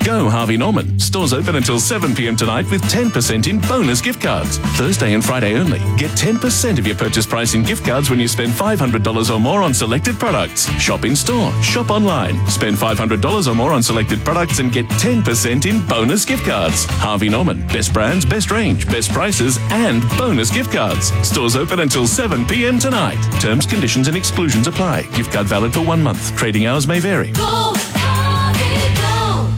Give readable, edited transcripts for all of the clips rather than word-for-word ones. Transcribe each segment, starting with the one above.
Go Harvey Norman. Stores open until 7 p.m. tonight with 10% in bonus gift cards. Thursday and Friday only. Get 10% of your purchase price in gift cards when you spend $500 or more on selected products. Shop in store. Shop online. Spend $500 or more on selected products and get 10% in bonus gift cards. Harvey Norman. Best brands, best range, best prices, and bonus gift cards. Stores open until 7 p.m. tonight. Terms, conditions, and exclusions apply. Gift card valid for 1 month. Trading hours may vary. Go, Harvey, go.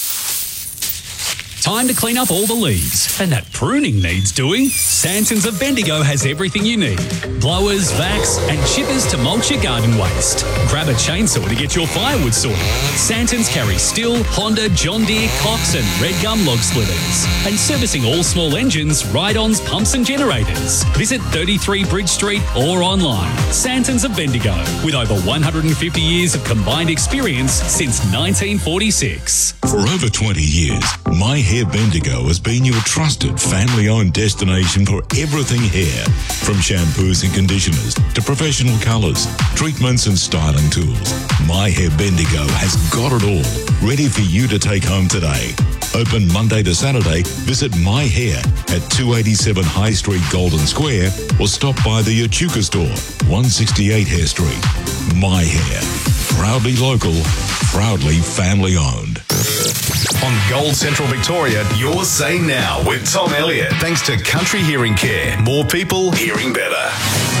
Time to clean up all the leaves. And that pruning needs doing. Santons of Bendigo has everything you need. Blowers, vacs, and chippers to mulch your garden waste. Grab a chainsaw to get your firewood sorted. Santons carry Stihl, Honda, John Deere, Cox, and Red Gum log splitters. And servicing all small engines, ride-ons, pumps, and generators. Visit 33 Bridge Street or online. Santons of Bendigo, with over 150 years of combined experience since 1946. For over 20 years, My Hair Bendigo has been your trusted family-owned destination for everything hair. From shampoos and conditioners to professional colours, treatments and styling tools. My Hair Bendigo has got it all, ready for you to take home today. Open Monday to Saturday. Visit My Hair at 287 High Street, Golden Square, or stop by the Echuca store, 168 Hare Street. My Hair. Proudly local, proudly family-owned. On Gold Central Victoria, your Say Now with Tom Elliott. Thanks to Country Hearing Care. More people hearing better.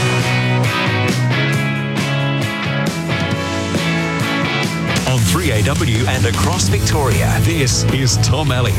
On 3AW and across Victoria, this is Tom Elliott.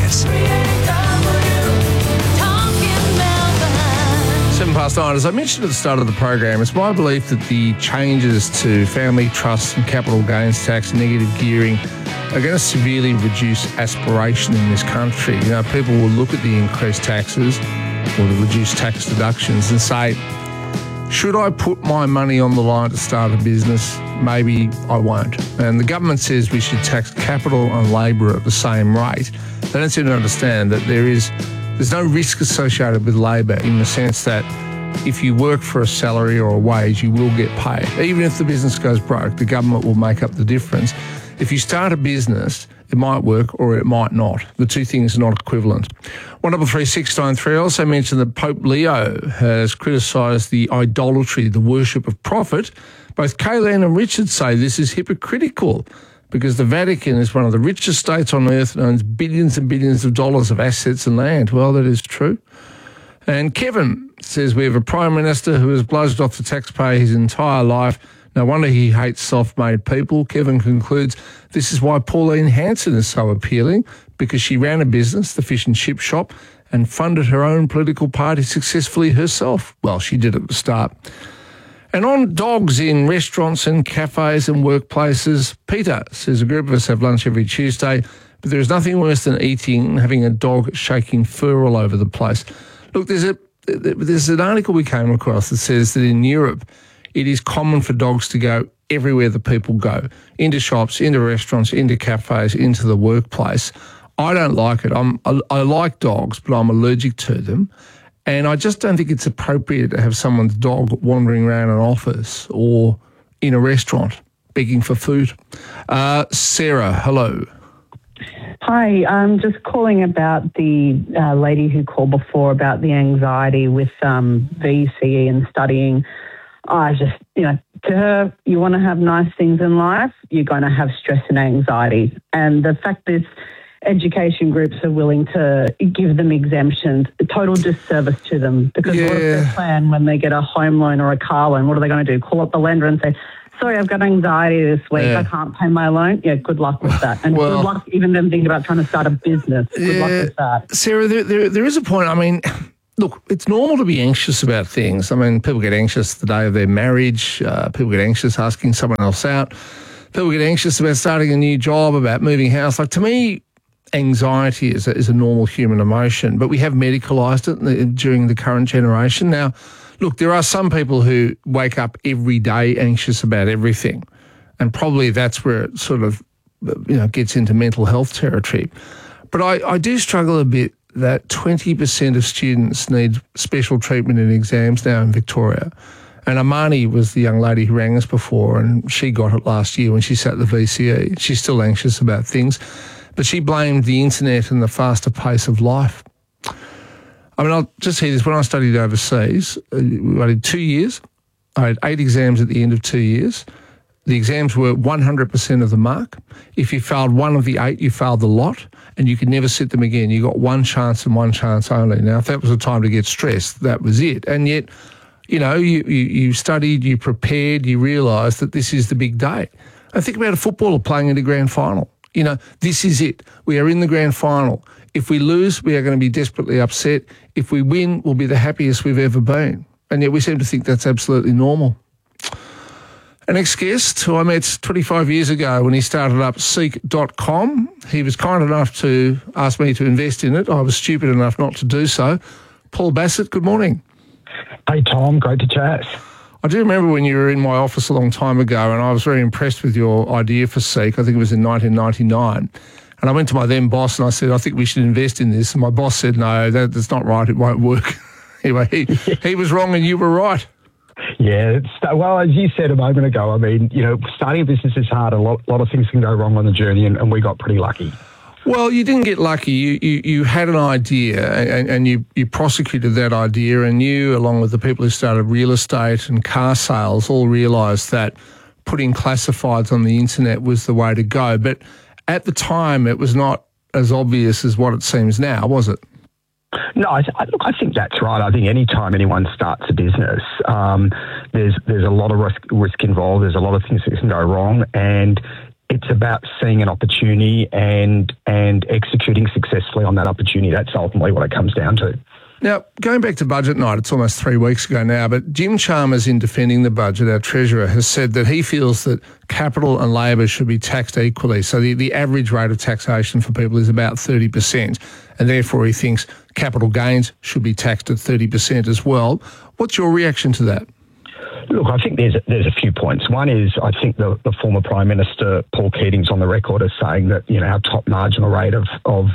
9:07. As I mentioned at the start of the program, it's my belief that the changes to family trusts and capital gains tax and negative gearing are going to severely reduce aspiration in this country. You know, people will look at the increased taxes or the reduced tax deductions and say, should I put my money on the line to start a business? Maybe I won't. And the government says we should tax capital and labour at the same rate. They don't seem to understand that there's no risk associated with labour in the sense that if you work for a salary or a wage, you will get paid. Even if the business goes broke, the government will make up the difference. If you start a business, it might work or it might not. The two things are not equivalent. 133693 also mentioned that Pope Leo has criticised the idolatry, the worship of profit. Both Kayleen and Richard say this is hypocritical because the Vatican is one of the richest states on earth and owns billions and billions of dollars of assets and land. Well, that is true. And Kevin says we have a Prime Minister who has bludged off the taxpayer his entire life. No wonder he hates self-made people. Kevin concludes this is why Pauline Hanson is so appealing, because she ran a business, the fish and chip shop, and funded her own political party successfully herself. Well, she did at the start. And on dogs in restaurants and cafes and workplaces, Peter says a group of us have lunch every Tuesday, but there is nothing worse than eating and having a dog shaking fur all over the place. Look, there's an article we came across that says that in Europe, it is common for dogs to go everywhere the people go, into shops, into restaurants, into cafes, into the workplace. I don't like it. I like dogs, but I'm allergic to them. And I just don't think it's appropriate to have someone's dog wandering around an office or in a restaurant begging for food. Sarah, hello. Hi, I'm just calling about the lady who called before about the anxiety with VCE and studying. To her, you want to have nice things in life, you're going to have stress and anxiety. And the fact that education groups are willing to give them exemptions, a total disservice to them. Because what is their plan when they get a home loan or a car loan? What are they going to do? Call up the lender and say, sorry, I've got anxiety this week. I can't pay my loan. Yeah, good luck with that. And good luck even them thinking about trying to start a business. Good luck with that. Sarah, there is a point. I mean, look, it's normal to be anxious about things. I mean, people get anxious the day of their marriage. People get anxious asking someone else out. People get anxious about starting a new job, about moving house. Like, to me, anxiety is a normal human emotion, but we have medicalised it during the current generation. Now, look, there are some people who wake up every day anxious about everything, and probably that's where it sort of, gets into mental health territory. But I do struggle a bit that 20% of students need special treatment in exams now in Victoria. And Amani was the young lady who rang us before, and she got it last year when she sat the VCE. She's still anxious about things. but she blamed the internet and the faster pace of life. I mean, I'll just hear this. When I studied overseas, I did 2 years. I had 8 exams at the end of 2 years. The exams were 100% of the mark. If you failed one of the 8, you failed the lot, and you could never sit them again. You got one chance and one chance only. Now, if that was a time to get stressed, that was it. And yet, you studied, you prepared, you realised that this is the big day. And think about a footballer playing in the grand final. This is it. We are in the grand final. If we lose, we are going to be desperately upset. If we win, we'll be the happiest we've ever been. And yet we seem to think that's absolutely normal. Our next guest, who I met 25 years ago when he started up Seek.com, he was kind enough to ask me to invest in it. I was stupid enough not to do so. Paul Bassett, good morning. Hey, Tom, great to chat. I do remember when you were in my office a long time ago, and I was very impressed with your idea for Seek. I think it was in 1999. And I went to my then boss and I said, I think we should invest in this. And my boss said, no, that's not right. It won't work. Anyway, he was wrong and you were right. Yeah, well, as you said a moment ago, I mean, starting a business is hard. A lot of things can go wrong on the journey, and we got pretty lucky. Well, you didn't get lucky. You had an idea and you prosecuted that idea, and you, along with the people who started real estate and car sales, all realised that putting classifieds on the internet was the way to go. But at the time, it was not as obvious as what it seems now, was it? No, I think that's right. I think any time anyone starts a business, there's a lot of risk involved. There's a lot of things that can go wrong, and it's about seeing an opportunity and executing successfully on that opportunity. That's ultimately what it comes down to. Now, going back to budget night, it's almost 3 weeks ago now, but Jim Chalmers, in defending the budget, our Treasurer, has said that he feels that capital and labour should be taxed equally. So the average rate of taxation for people is about 30%, and therefore he thinks capital gains should be taxed at 30% as well. What's your reaction to that? Look, I think there's a few points. One is I think the former Prime Minister Paul Keating's on the record as saying that our top marginal rate of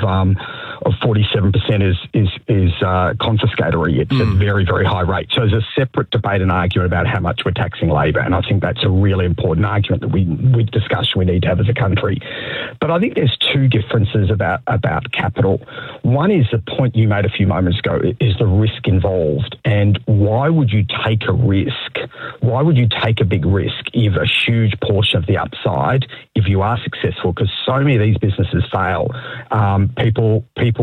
47% is confiscatory. It's a very, very high rate. So there's a separate debate and argument about how much we're taxing labour, and I think that's a really important argument that we discuss we need to have as a country. But I think there's two differences about capital. One is the point you made a few moments ago, is the risk involved, and why would you take a risk? Why would you take a big risk if a huge portion of the upside, if you are successful? Because so many of these businesses fail. People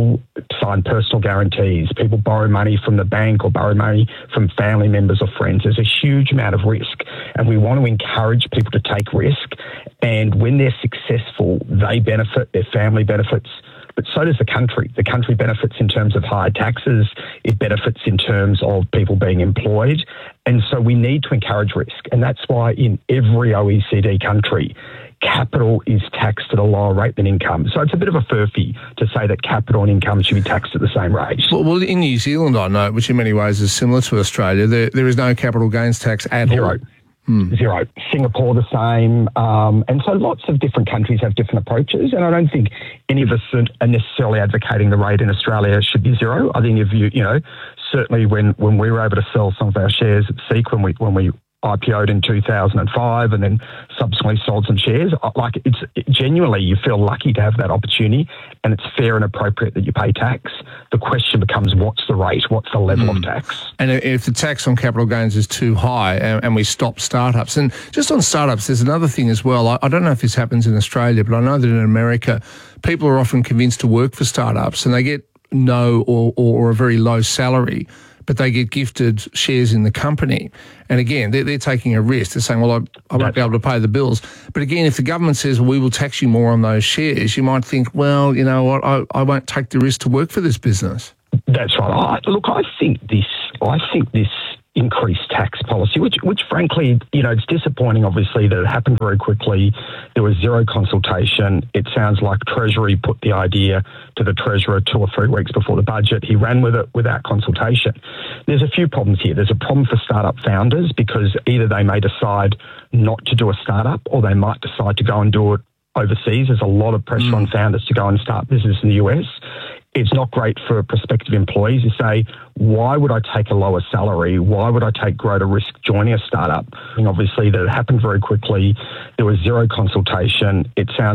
sign personal guarantees. People borrow money from the bank or borrow money from family members or friends. There's a huge amount of risk, and we want to encourage people to take risk. And when they're successful, they benefit, their family benefits, but so does the country. The country benefits in terms of higher taxes. It benefits in terms of people being employed. And so we need to encourage risk. And that's why in every OECD country, capital is taxed at a lower rate than income. So it's a bit of a furphy to say that capital and income should be taxed at the same rate. Well, in New Zealand, I know, which in many ways is similar to Australia, there is no capital gains tax at all. Zero. Singapore the same. And so lots of different countries have different approaches, and I don't think any of us are necessarily advocating the rate in Australia should be zero. I think if certainly when we were able to sell some of our shares at Seek when we IPO'd in 2005 and then subsequently sold some shares, it's genuinely, you feel lucky to have that opportunity, and it's fair and appropriate that you pay tax. The question becomes, what's the rate? What's the level of tax? And if the tax on capital gains is too high and we stop startups, and just on startups, there's another thing as well. I don't know if this happens in Australia, but I know that in America, people are often convinced to work for startups and they get no or a very low salary, but they get gifted shares in the company. And again, they're taking a risk. They're saying, well, I won't be able to pay the bills. But again, if the government says, well, we will tax you more on those shares, you might think, well, you know what, I won't take the risk to work for this business. That's right. Look, I think this increased tax policy, which frankly, it's disappointing, obviously, that it happened very quickly. There was zero consultation. It sounds like Treasury put the idea to the Treasurer 2 or 3 weeks before the budget. He ran with it without consultation. There's a few problems here. There's a problem for startup founders because either they may decide not to do a startup or they might decide to go and do it overseas. There's a lot of pressure on founders to go and start business in the US. It's not great for prospective employees who say, why would I take a lower salary? Why would I take greater risk joining a startup? And obviously, that happened very quickly. There was zero consultation. It sounds